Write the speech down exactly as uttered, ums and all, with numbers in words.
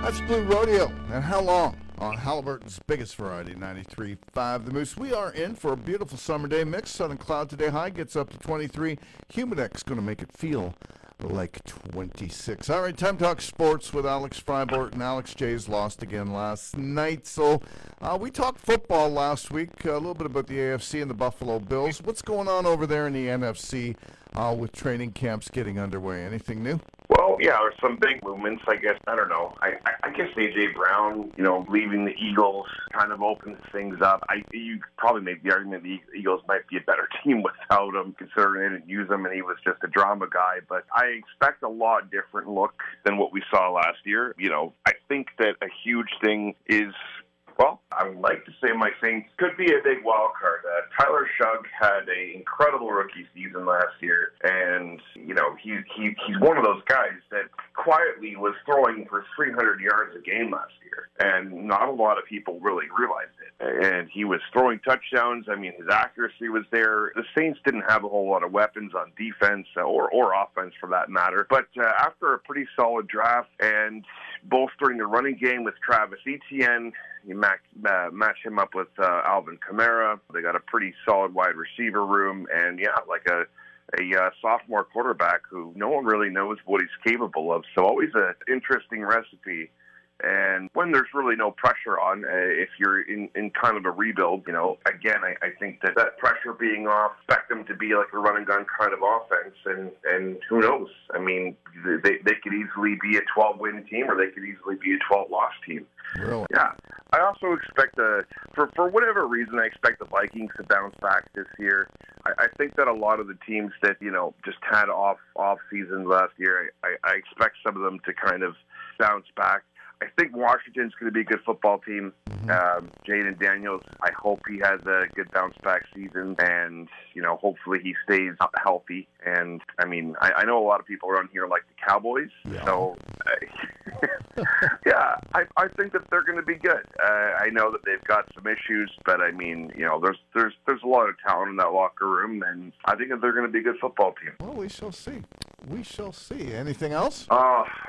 That's Blue Rodeo. And how long? On Halliburton's biggest variety, ninety-three point five The Moose. We are in for a beautiful summer day mix. Sun and cloud today. High gets up to twenty-three. Humidex going to make it feel like twenty-six. All right, time to talk sports with Alex Freiborg. Alex Jays lost again last night. So uh, we talked football last week, a little bit about the A F C and the Buffalo Bills. What's going on over there in the N F C uh, with training camps getting underway? Anything new? Well, yeah, there's some big movements, I guess. I don't know. I, I, I guess A J. Brown, you know, leaving the Eagles kind of opens things up. I You probably make the argument the Eagles might be a better team without him, considering they didn't use him and he was just a drama guy. But I expect a lot different look than what we saw last year. You know, I think that a huge thing is, well, I would like to say my Saints could be a big wild card. Uh, Tyler Shugg had an incredible rookie season last year, and, you know, he, he he's one of those guys that quietly was throwing for three hundred yards a game last year, and not a lot of people really realized it. And he was throwing touchdowns. I mean, his accuracy was there. The Saints didn't have a whole lot of weapons on defense or, or offense for that matter, but uh, after a pretty solid draft and bolstering the running game with Travis Etienne, you match, uh, match him up with uh, Alvin Kamara. They got a pretty solid wide receiver room, and yeah, like a a uh, sophomore quarterback who no one really knows what he's capable of. So always an interesting recipe. And when there's really no pressure on, uh, if you're in, in kind of a rebuild, you know, again, I, I think that that pressure being off, expect them to be like a run and gun kind of offense, and, and who knows? I mean, they they could easily be a twelve-win team, or they could easily be a twelve-loss team. Really? Yeah. I also expect, uh, for, for whatever reason, I expect the Vikings to bounce back this year. I, I think that a lot of the teams that, you know, just had off, off seasons last year, I, I expect some of them to kind of bounce back. I think Washington's going to be a good football team. Um, Jaden Daniels, I hope he has a good bounce-back season, and, you know, hopefully he stays healthy. And, I mean, I, I know a lot of people around here like the Cowboys, yeah. so, uh, yeah, I, I think that they're going to be good. Uh, I know that they've got some issues, but, I mean, you know, there's there's there's a lot of talent in that locker room, and I think that they're going to be a good football team. Well, we shall see. We shall see. Anything else? Uh,